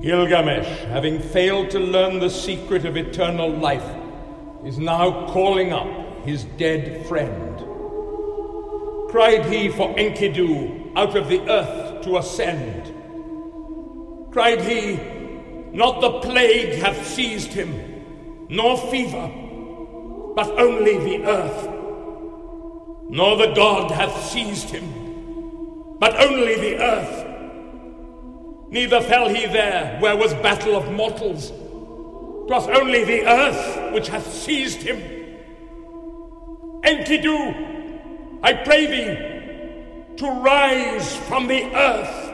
Gilgamesh, having failed to learn the secret of eternal life, is now calling up his dead friend. Cried he for Enkidu out of the earth to ascend. Cried he, not the plague hath seized him, nor fever, but only the earth. Nor the god hath seized him, but only the earth. Neither fell he there where was battle of mortals. 'Twas only the earth which hath seized him. Enkidu, I pray thee to rise from the earth.